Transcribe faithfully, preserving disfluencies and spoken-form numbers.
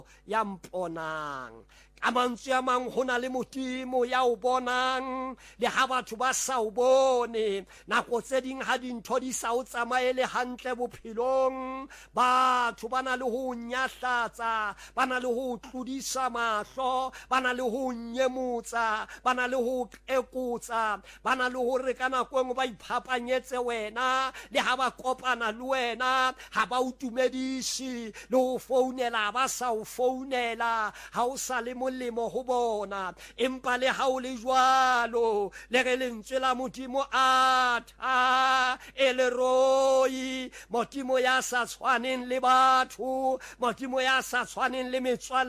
ya mponang. Ka mantswe a mang ho na le Modimo ya o bonang le ha batho ba sa o bone. Nako tse ding ha dintho di sa o tsamaele hantle bophelong, batho ba na le ho nyahlatsa, ba na le ho tlodisa mahlo, ba na le ho nyemotsa, ba na le ho ekotsa, ba na le ho re ka nako e nngwe ba iphapanyetse wena le ha ba kopana le wena ha ba o tumedise, le ho founela ba sa o founela ha o sa le molemo ho bona. Empa le ha o le jwalo, le re lentswe la Modimo a tha e le roi, Modimo ya sa tshwaneng le batho, Modimo ya sa tshwaneng le metswalle